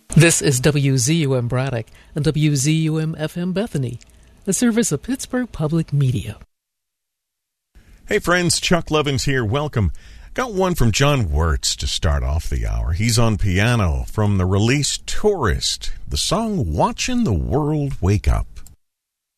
This is WZUM Braddock and WZUM FM Bethany, a service of Pittsburgh Public Media. Hey friends, Chuck Levins here. Welcome. Got one from John Wirtz to start off the hour. He's on piano from the release Tourist, the song Watching the World Wake Up.